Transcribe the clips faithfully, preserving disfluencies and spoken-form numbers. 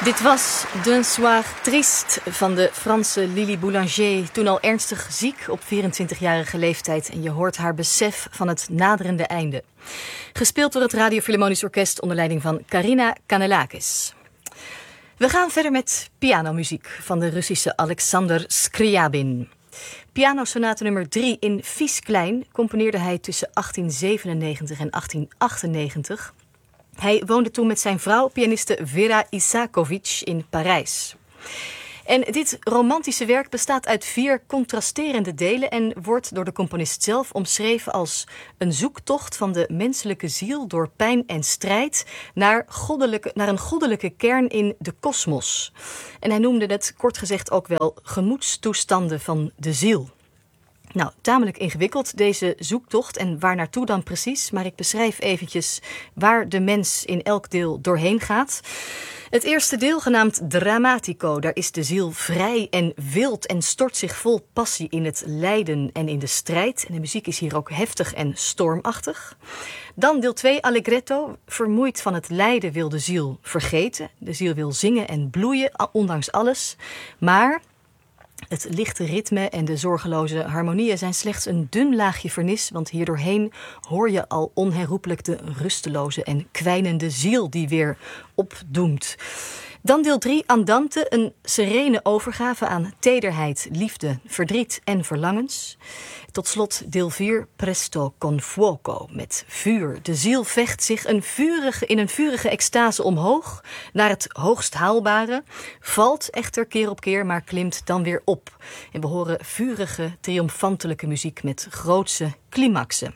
Dit was D'un soir triste van de Franse Lili Boulanger, toen al ernstig ziek op vierentwintigjarige leeftijd. En je hoort haar besef van het naderende einde. Gespeeld door het Radio Philharmonisch Orkest onder leiding van Karina Kanellakis. We gaan verder met pianomuziek van de Russische Alexander Scriabin. Pianosonate nummer drie in Vies klein componeerde hij tussen achttien zevenennegentig en achttien achtennegentig. Hij woonde toen met zijn vrouw, pianiste Vera Isakovic, in Parijs. En dit romantische werk bestaat uit vier contrasterende delen en wordt door de componist zelf omschreven als een zoektocht van de menselijke ziel door pijn en strijd naar, goddelijke, naar een goddelijke kern in de kosmos. En hij noemde het kort gezegd ook wel gemoedstoestanden van de ziel. Nou, tamelijk ingewikkeld deze zoektocht en waar naartoe dan precies, maar ik beschrijf eventjes waar de mens in elk deel doorheen gaat. Het eerste deel, genaamd Dramatico, daar is de ziel vrij en wild en stort zich vol passie in het lijden en in de strijd. En de muziek is hier ook heftig en stormachtig. Dan deel twee, Allegretto. Vermoeid van het lijden wil de ziel vergeten. De ziel wil zingen en bloeien, ondanks alles. Maar het lichte ritme en de zorgeloze harmonieën zijn slechts een dun laagje vernis, want hierdoorheen hoor je al onherroepelijk de rusteloze en kwijnende ziel die weer opdoemt. Dan deel drie, Andante, een serene overgave aan tederheid, liefde, verdriet en verlangens. Tot slot deel vier, Presto con fuoco, met vuur. De ziel vecht zich een vurige, in een vurige extase omhoog naar het hoogst haalbare, valt echter keer op keer, maar klimt dan weer op. En we horen vurige, triomfantelijke muziek met grootse climaxen.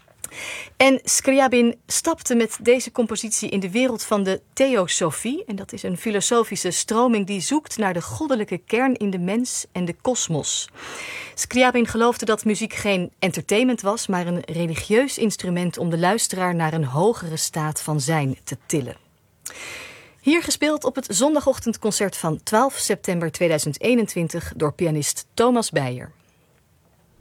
En Scriabin stapte met deze compositie in de wereld van de theosofie. En dat is een filosofische stroming die zoekt naar de goddelijke kern in de mens en de kosmos. Scriabin geloofde dat muziek geen entertainment was, maar een religieus instrument om de luisteraar naar een hogere staat van zijn te tillen. Hier gespeeld op het zondagochtendconcert van twaalf september tweeduizend eenentwintig door pianist Thomas Beyer.